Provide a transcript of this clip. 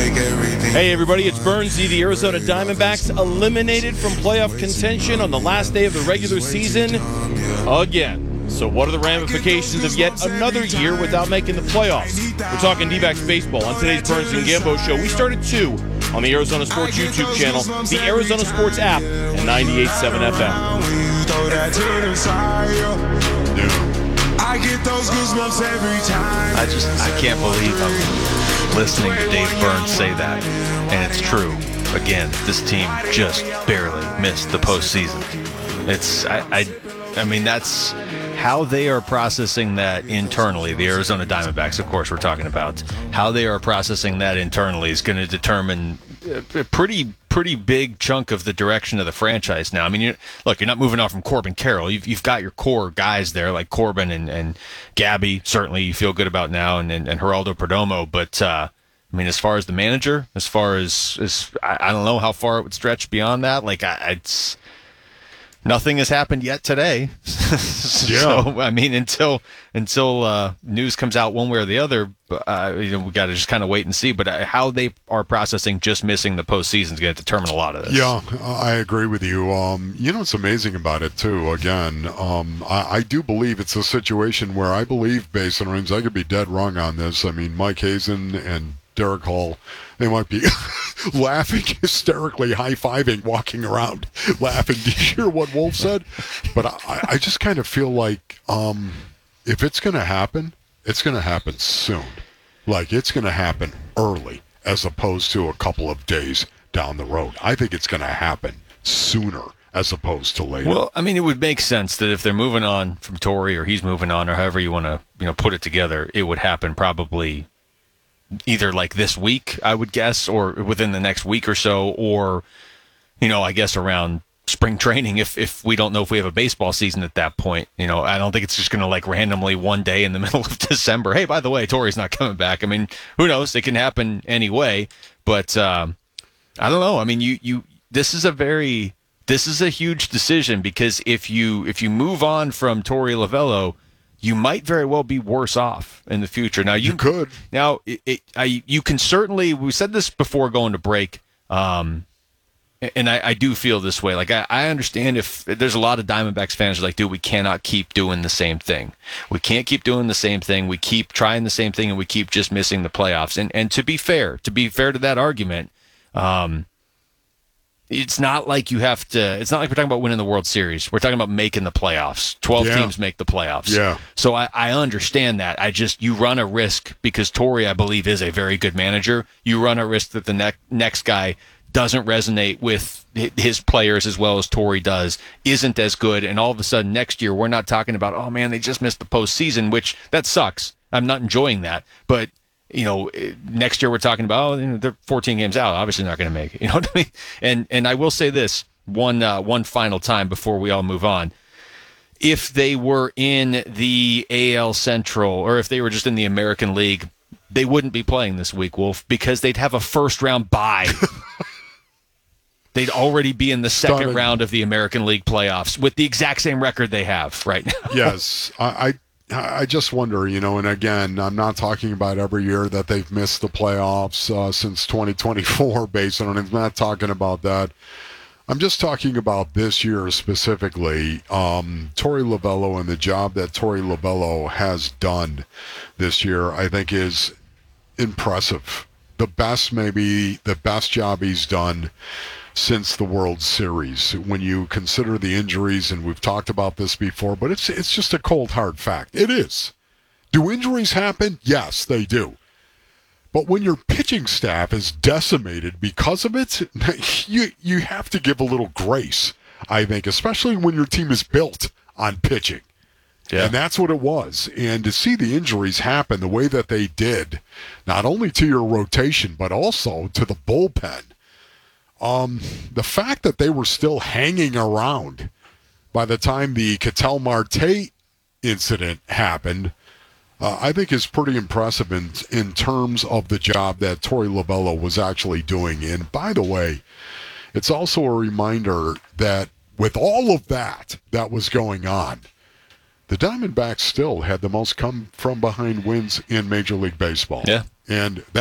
Hey everybody, it's Burnsy. The Arizona Diamondbacks eliminated from playoff contention on the last day of the regular season again. So what are the ramifications of yet another year without making the playoffs? We're talking D-backs baseball on today's Burnsy and Gambo show. We start at 2 on the Arizona Sports YouTube channel, the Arizona Sports app, and 98.7 FM. I get those goosebumps every time. I can't believe I'm listening to Dave Burns say that, and it's true. Again, this team just barely missed the postseason. I mean, that's how they are processing that internally. The Arizona Diamondbacks, of course, we're talking about. How they are processing that internally is going to determine a pretty big chunk of the direction of the franchise now. I mean, you're not moving on from Corbin Carroll. You've got your core guys there, like Corbin and Gabby, certainly you feel good about now, and Geraldo Perdomo. But, I mean, as far as the manager, as far as I don't know how far it would stretch beyond that. Like, it's nothing has happened yet today. So, I mean, until news comes out one way or the other, we got to just kind of wait and see. But how they are processing just missing the postseason is going to determine a lot of this. Yeah, I agree with you. What's amazing about it, too, again, I do believe it's a situation where I believe, based on rings, I could be dead wrong on this. I mean, Mike Hazen and Derek Hall, they might be laughing hysterically, high-fiving, walking around laughing. Did you hear what Wolf said? But I just kind of feel like if it's going to happen, it's going to happen soon. Like, it's going to happen early as opposed to a couple of days down the road. I think it's going to happen sooner as opposed to later. Well, I mean, it would make sense that if they're moving on from Torey, or he's moving on, or however you want to put it together, it would happen probably either like this week, I would guess, or within the next week or so, or, I guess around spring training if we don't know if we have a baseball season at that point. I don't think it's just going to like randomly one day in the middle of December, hey, by the way, Torey's not coming back. I mean, who knows? It can happen anyway, but I don't know. I mean, this is a huge decision, because if you move on from Torey Lovullo, you might very well be worse off in the future. Now you could. Now you can certainly. We said this before going to break, and I do feel this way. Like I understand if there's a lot of Diamondbacks fans who are like, dude, we cannot keep doing the same thing. We can't keep doing the same thing. We keep trying the same thing, and we keep just missing the playoffs. And to be fair to that argument, it's not like you have to. It's not like we're talking about winning the World Series. We're talking about making the playoffs. 12 teams make the playoffs. Yeah. So I understand that. You run a risk, because Torey, I believe, is a very good manager. You run a risk that the next guy doesn't resonate with his players as well as Torey does, isn't as good, and all of a sudden next year we're not talking about, oh man, they just missed the postseason, which that sucks. I'm not enjoying that, but. Next year we're talking about, they're 14 games out. Obviously not going to make it. You know what I mean? And I will say this one final time before we all move on. If they were in the AL Central, or if they were just in the American League, they wouldn't be playing this week, Wolf, because they'd have a first-round bye. They'd already be in the second round of the American League playoffs with the exact same record they have right now. Yes, I just wonder, and again, I'm not talking about every year that they've missed the playoffs since 2024, based on it. I'm not talking about that. I'm just talking about this year specifically. Torey Lovullo and the job that Torey Lovullo has done this year, I think, is impressive. The best job he's done since the World Series, when you consider the injuries, and we've talked about this before, but it's just a cold, hard fact. It is. Do injuries happen? Yes, they do. But when your pitching staff is decimated because of it, you have to give a little grace, I think, especially when your team is built on pitching. Yeah. And that's what it was. And to see the injuries happen the way that they did, not only to your rotation, but also to the bullpen, the fact that they were still hanging around by the time the Ketel Marte incident happened, I think is pretty impressive in terms of the job that Torey Lovullo was actually doing. And by the way, it's also a reminder that with all of that was going on, the Diamondbacks still had the most come-from-behind wins in Major League Baseball. Yeah. And